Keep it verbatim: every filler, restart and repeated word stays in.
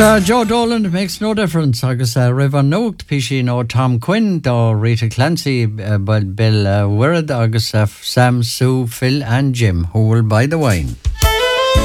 Uh, Joe Dolan, it makes no difference. Agus uh, River Nocht, Pishi no Tom Quinn, do Rita Clancy, uh, Bill uh, Wirrad, agus uh, Sam, Sue, Phil and Jim, who will buy the wine.